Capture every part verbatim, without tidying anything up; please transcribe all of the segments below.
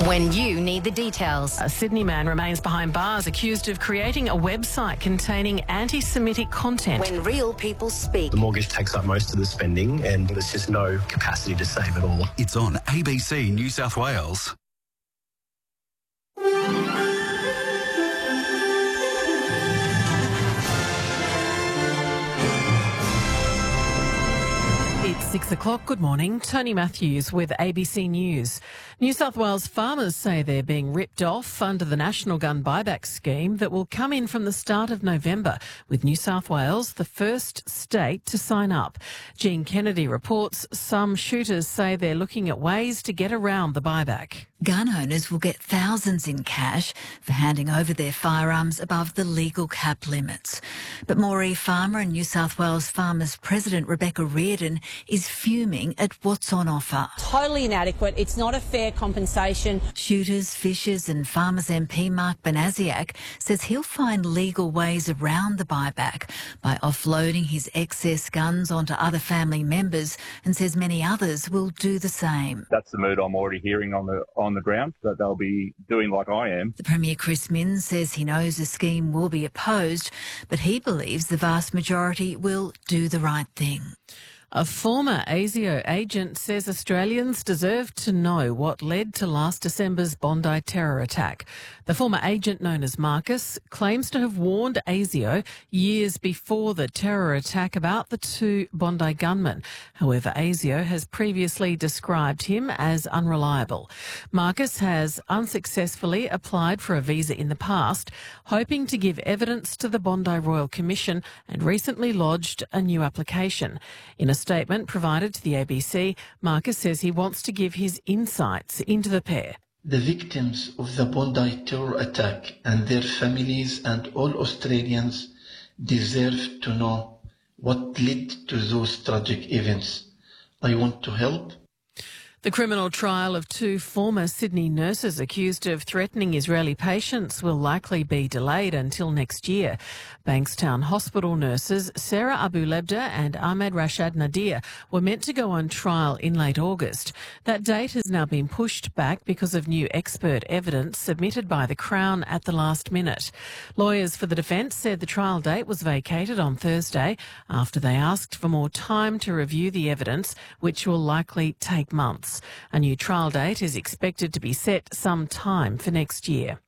when you need the details. A Sydney man remains behind bars accused of creating a website containing anti-Semitic content. When real people speak. The mortgage takes up most of the spending and there's just no capacity to save it all. It's on A B C New South Wales. It's six o'clock. Good morning. Tony Matthews with A B C News. New South Wales farmers say they're being ripped off under the National Gun Buyback Scheme that will come in from the start of November, with New South Wales the first state to sign up. Jean Kennedy reports some shooters say they're looking at ways to get around the buyback. Gun owners will get thousands in cash for handing over their firearms above the legal cap limits. But Moree farmer and New South Wales Farmers President Rebecca Reardon is fuming at what's on offer. Totally inadequate. It's not a fair compensation. Shooters, fishers and Farmers M P Mark Banasiak says he'll find legal ways around the buyback by offloading his excess guns onto other family members, and says many others will do the same. That's the mood I'm already hearing on the on the ground, that they'll be doing like I am. The Premier Chris Minns says he knows the scheme will be opposed, but he believes the vast majority will do the right thing. A former ASIO agent says Australians deserve to know what led to last December's Bondi terror attack. The former agent, known as Marcus, claims to have warned ASIO years before the terror attack about the two Bondi gunmen. However, ASIO has previously described him as unreliable. Marcus has unsuccessfully applied for a visa in the past, hoping to give evidence to the Bondi Royal Commission, and recently lodged a new application. In a statement provided to the A B C, Marcus says he wants to give his insights into the pair. The victims of the Bondi terror attack and their families and all Australians deserve to know what led to those tragic events. I want to help. The criminal trial of two former Sydney nurses accused of threatening Israeli patients will likely be delayed until next year. Bankstown Hospital nurses Sarah Abu Lebda and Ahmed Rashad Nadir were meant to go on trial in late August. That date has now been pushed back because of new expert evidence submitted by the Crown at the last minute. Lawyers for the defence said the trial date was vacated on Thursday after they asked for more time to review the evidence, which will likely take months. A new trial date is expected to be set some time for next year.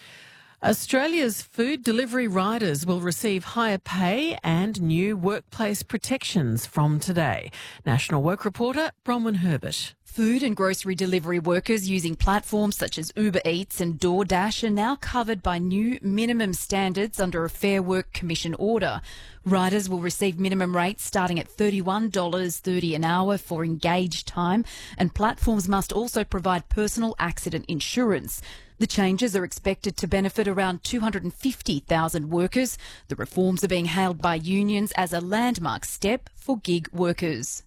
Australia's food delivery riders will receive higher pay and new workplace protections from today. National Work reporter Bronwyn Herbert. Food and grocery delivery workers using platforms such as Uber Eats and DoorDash are now covered by new minimum standards under a Fair Work Commission order. Riders will receive minimum rates starting at thirty-one dollars thirty an hour for engaged time, and platforms must also provide personal accident insurance. The changes are expected to benefit around two hundred fifty thousand workers. The reforms are being hailed by unions as a landmark step for gig workers.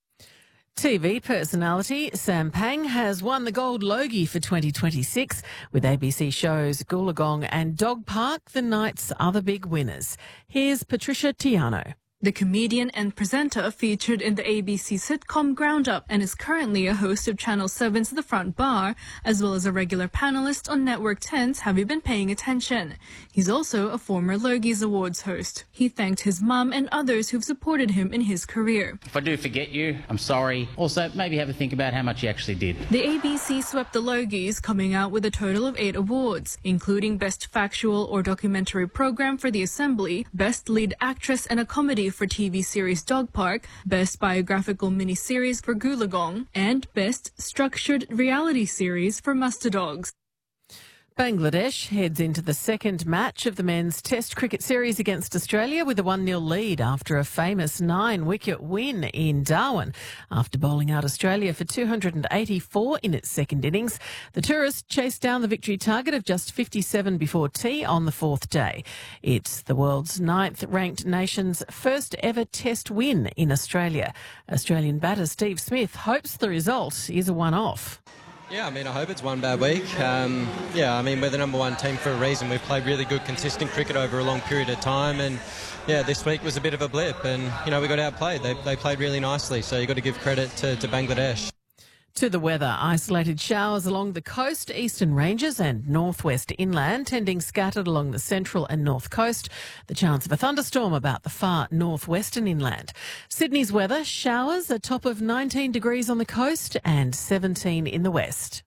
T V personality Sam Pang has won the Gold Logie for twenty twenty-six, with A B C shows Goolagong and Dog Park the night's other big winners. Here's Patricia Tiano. The comedian and presenter featured in the A B C sitcom Ground Up and is currently a host of Channel seven's The Front Bar, as well as a regular panelist on Network ten's Have You Been Paying Attention? He's also a former Logies Awards host. He thanked his mum and others who've supported him in his career. If I do forget you, I'm sorry. Also, maybe have a think about how much you actually did. The A B C swept the Logies, coming out with a total of eight awards, including Best Factual or Documentary Program for The Assembly, Best Lead Actress in a Comedy for T V series Dog Park, Best Biographical Miniseries for Goolagong, and Best Structured Reality Series for Muster Dogs. Bangladesh heads into the second match of the men's Test cricket series against Australia with a one nil lead after a famous nine-wicket win in Darwin. After bowling out Australia for two hundred eighty-four in its second innings, the tourists chased down the victory target of just fifty-seven before tea on the fourth day. It's the world's ninth-ranked nation's first ever Test win in Australia. Australian batter Steve Smith hopes the result is a one-off. Yeah, I mean, I hope it's one bad week. Um, yeah, I mean, we're the number one team for a reason. We've played really good, consistent cricket over a long period of time, and yeah, this week was a bit of a blip, and, you know, we got outplayed. They, they played really nicely, so you've got to give credit to, to Bangladesh. To the weather, isolated showers along the coast, eastern ranges and northwest inland, tending scattered along the central and north coast. The chance of a thunderstorm about the far northwestern inland. Sydney's weather, showers, a top of nineteen degrees on the coast and seventeen in the west.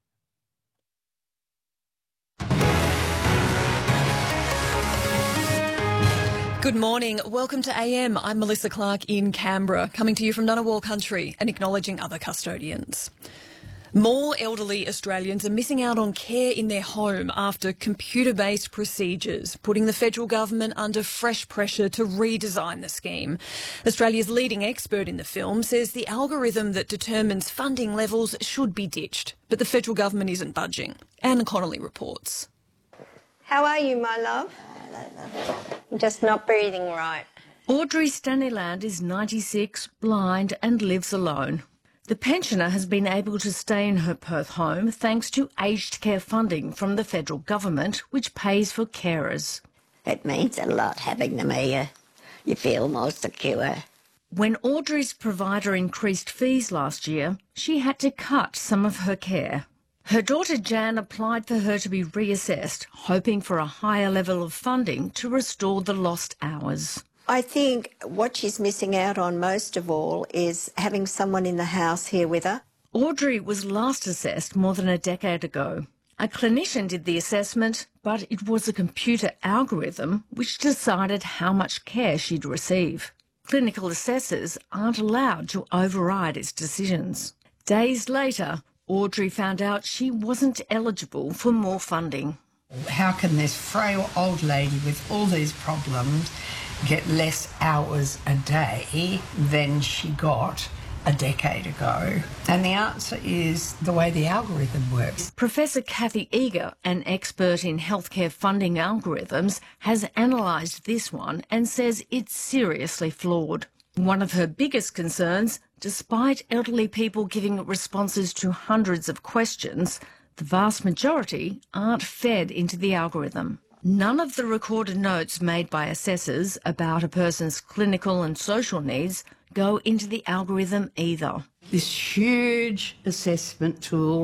Good morning. Welcome to A M. I'm Melissa Clark in Canberra, coming to you from Ngunnawal country and acknowledging other custodians. More elderly Australians are missing out on care in their home after computer-based procedures, putting the federal government under fresh pressure to redesign the scheme. Australia's leading expert in the film says the algorithm that determines funding levels should be ditched, but the federal government isn't budging. Anna Connolly reports. How are you, my love? I'm just not breathing right. Audrey Staniland is ninety-six, blind and lives alone. The pensioner has been able to stay in her Perth home thanks to aged care funding from the federal government, which pays for carers. It means a lot having them here. You feel more secure. When Audrey's provider increased fees last year, she had to cut some of her care. Her daughter Jan applied for her to be reassessed, hoping for a higher level of funding to restore the lost hours. I think what she's missing out on most of all is having someone in the house here with her. Audrey was last assessed more than a decade ago. A clinician did the assessment, but it was a computer algorithm which decided how much care she'd receive. Clinical assessors aren't allowed to override its decisions. Days later, Audrey found out she wasn't eligible for more funding. How can this frail old lady with all these problems get less hours a day than she got a decade ago? And the answer is the way the algorithm works. Professor Kathy Eager, an expert in healthcare funding algorithms, has analysed this one and says it's seriously flawed. One of her biggest concerns, despite elderly people giving responses to hundreds of questions, the vast majority aren't fed into the algorithm. None of the recorded notes made by assessors about a person's clinical and social needs go into the algorithm either. This huge assessment tool